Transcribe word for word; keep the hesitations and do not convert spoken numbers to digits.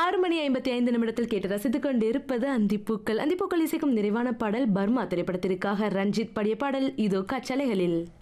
ஆறு மணி ஐம்பத்தி ஐந்து நிமிடத்தில் கேட்டு ரசித்துக் கொண்டு இருப்பது அந்திப்பூக்கள். அந்திப்பூக்கள் இசைக்கும் நிறைவான பாடல் பர்மா திரைப்படத்திற்காக ரஞ்சித் பாடிய பாடல் இதோ காற்றலைகளில்.